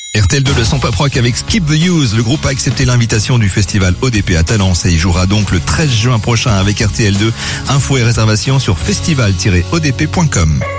RTL2, le son pop rock avec Skip the Use. Le groupe a accepté l'invitation du festival ODP à Talence et il jouera donc le 13 juin prochain avec RTL2. Infos et réservations sur festival-odp.com.